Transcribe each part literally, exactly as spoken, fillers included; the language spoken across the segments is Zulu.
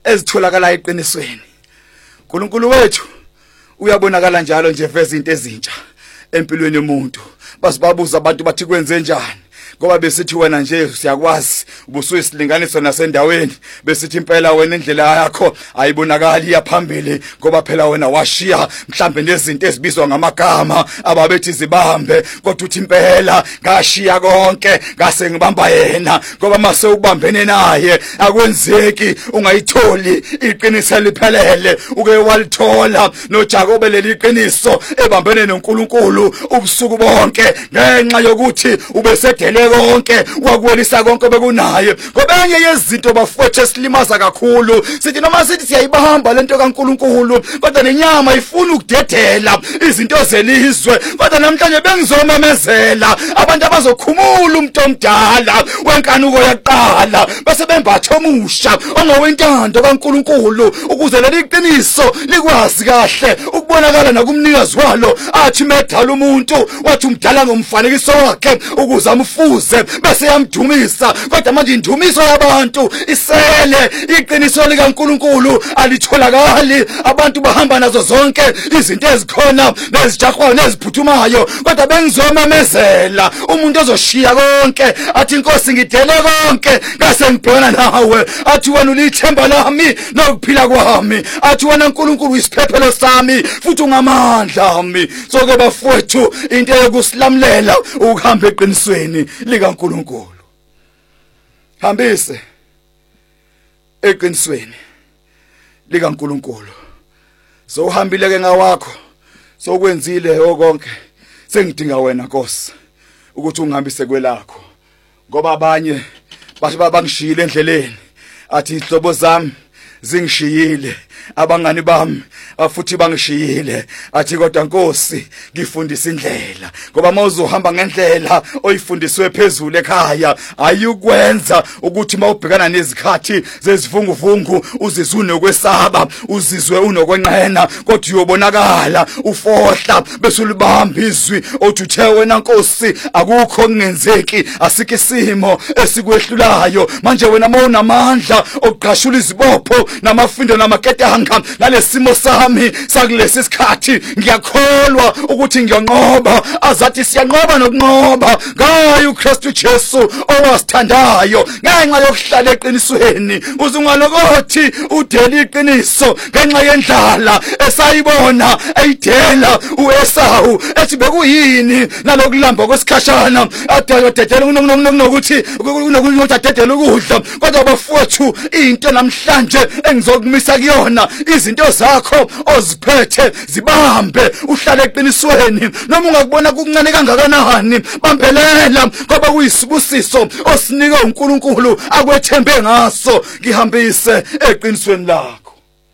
ezitholakala eqinisweni. uNkulunkulu wethu uyabonakala njalo nje veza izinto ezintsha empilweni yomuntu. Basibabuza abantu bathi kwenze njani ngoba besithi wena nje siyakwazi ubusuyisilinganiso nasendaweni besithi impela wena indlela yakho ayibonakali yaphambili ngoba phela wena washiya mhlambe nezinto ezibizwa ngamagama ababethi zibambe kodwa uthi impela ngashiya konke ngase ngibamba yena ngoba mase ubambene naye akwenzeki ungayitholi iqiniso liphelele uke walithola noJakobe leli iqiniso ebambene noNkulunkulu ubusuku bonke ngenxa yokuthi ubesedele konke wakwelisa konke bekunaye ngoba enye yezinto bafowethu esilimaza kakhulu sithi noma sithi siyayibamba lento kaNkulunkulu kodwa nenyama ifuna ukudedela izinto zelizwe kodwa namhlanje bengizomamezela abantu abazokhumula umuntu omdala wenkanuko yaqala bese bembatha omusha ongowentando kaNkulunkulu ukuze leli qiniso likwazi kahle ukubonakala nakumnikazi walo athi medala umuntu wathi umdala ngomfanekiso wakhe ukuze amfuze bese yamdumisa kodwa manje indumiso yabantu isele iqiniso likaNkulunkulu alitholakali abantu bahamba nazo zonke izinto ezikhona nezijahwa neziphuthumayo kodwa bengizomamezela umuntu ozoshiya konke athi inkosi ngidele konke ngase ngibhekana nawe athi wena ulithemba lami nokuphila kwami athi wena uNkulunkulu isiphephelo sami futhi ungamandla ami soke bafowethu into yokusilamulela ukuhamba eqinisweni likaNkulunkulu hambise eqinisweni likaNkulunkulu so uhambile ke ngawakho so kwenzile okonke sengidinga wena Nkosi ukuthi ungihambise kwelakho ngoba abanye bathi bangishiyile endleleni athi izihlobo zami zingishiyile abangani bami afuthi bangishiyile athi kodwa Nkosi ngifundisa indlela ngoba mawuzohamba ngendlela oyifundiswe phezulu ekhaya ayukwenza ukuthi mawubhekana nezikhathi zezivunguvungu uzizwe unokwesaba uzizwe unokwenqena kodwa uyobonakala ufohla bese ulibamba izwi othi uthe wena Nkosi akukho kungenzeki asikho isimo esikwehlulayo manje wena mawunamandla oqhashula izibopho namafindo namaketanga nalesimo sami sakulesi sikhathi ngiyakholwa ukuthi ngiyonqoba azathi siyanqoba nokunqoba ngayo uKristu Jesu owasithandayo ngenxa yokuhlala eqinisweni uzungalokothi udela iqiniso ngenxa yendlala esayibona ayidela uEsawu ethi bekuyini nalokulamba kwesikhashana adedela nokuthi unokudedela ukudla kodwa bafowethu into namhlanje engizokumisa kuyona izinto zakho oziphethe zibambe uhlale eqinisweni noma ungakubona kuncane kangakanani bambelela ngoba kuyisibusiso osinika uNkulunkulu akwethembe ngaso ngihambise eqinisweni lakho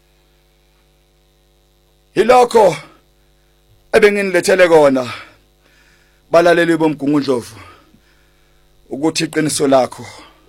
yilokho ebenginilethele kona balaleli bomgungundlovu ukuthi iqiniso lakho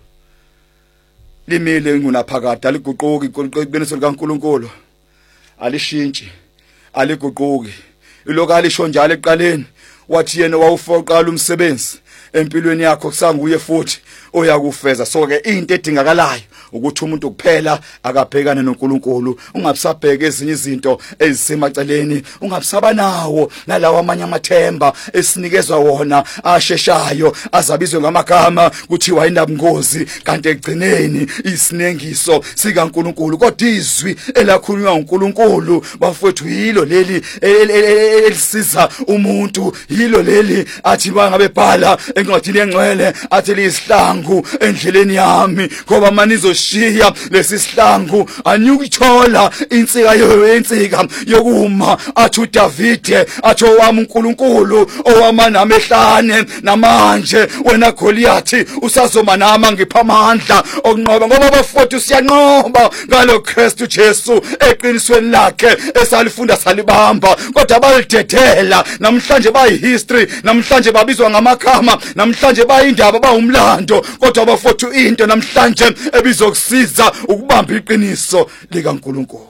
limile ngunaphakade aliguquki iqiniso likaNkulunkulu alishintshi aliguquki iloko alisho njalo eqaleni wathi yena wawufoqala umsebenzi empilweni yakho kusanguye futhi oyakufeza so ke into edingakalayo ukuthi umuntu kuphela akabhekane noNkulunkulu ungabisabheka ezinye izinto ezisemaceleni ungabisaba nawo nalawa amanye amathemba esinikezwa wona asheshayo azabizwe ngamagama kuthiwa indabungozi kanti egcineni isinengiso sikaNkulunkulu kodwa izwi elakhulunywa uNkulunkulu bafowethu yilo leli elisiza umuntu yilo leli athi bangabe bhala encwadini engcwele athi lisihlangu endleleni yami ngoba manizo shiya lesihlangu anyukithola insika yoyensika yokuma athi uDavide athi owami uNkulunkulu owama namehlane namanje wena Goliathi usazoma nama ngipha amandla okunqoba ngoba bafowethu siyanqoba ngalo Kristu Jesu eqinisweni lakhe esalifunda salibamba kodwa balidedela namhlanje bayihistory namhlanje babizwa ngamagama namhlanje bayindaba bawumlando kodwa bafowethu into namhlanje ebizokusiza ukubamba iqiniso likaNkulunkulu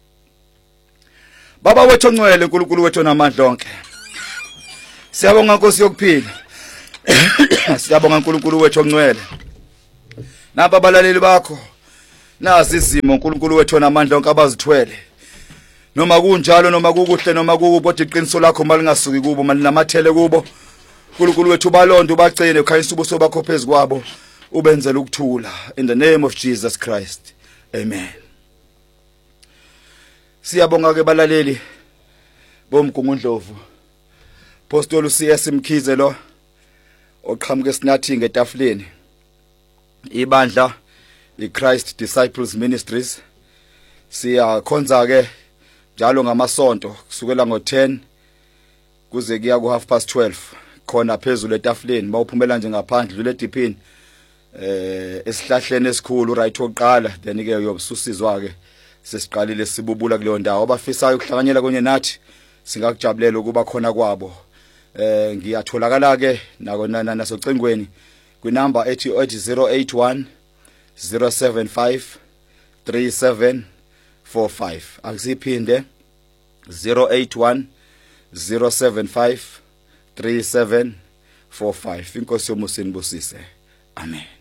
Baba wethu ongcwele uNkulunkulu wethu namandla onke siyabonga Nkosi yokuphila siyabonga uNkulunkulu wethu ongcwele naba balaleli bakho nazi izimo uNkulunkulu wethu onamandla onke abazithwele noma kunjalo noma kukuhle noma kukubi kodwa iqiniso lakho malingasuki kubo malinamathele kubo uNkulunkulu wethu balonda ubagcine ukhanyisa ubuso bakho phezukwabo ubenzele ukuthula in the name of Jesus Christ amen. Siyabonga ke balaleli bomgungundlovu Apostoli C S Mkhize lo oqhamuke sinathi ngetafuleni ibandla iChrist Disciples Ministries siyakhonza ke njalo ngamasonto kusukela ngo ten kuze kuya ku half past twelve khona phezulu etafuleni bawuphumela nje ngaphandle dlule ediphini eh esihlahleni esikhulu right oqala then ke uyobususizwa ke sesiqalile sibubula kuleyo ndawo abafisayo ukuhlanganyela kwenye nathi singakujabulela ukuba khona kwabo eh ngiyatholakala ke nako nasocengweni kwinamba ethi zero eight one zero seven five three seven four five akusiphinde zero eight one zero seven five three seven four five inkosi yomusini busise amen.